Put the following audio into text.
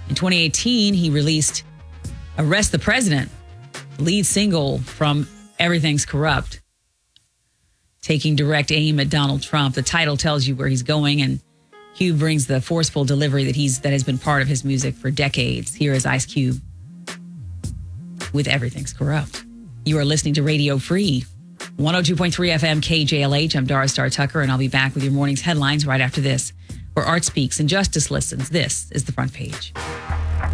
In 2018, he released Arrest the President, lead single from Everything's Corrupt, taking direct aim at Donald Trump. The title tells you where he's going, and Cube brings the forceful delivery that has been part of his music for decades. Here is Ice Cube with Everything's Corrupt. You are listening to Radio Free, 102.3 FM KJLH. I'm Doris Star Tucker, and I'll be back with your morning's headlines right after this. Where art speaks and justice listens, this is The Front Page.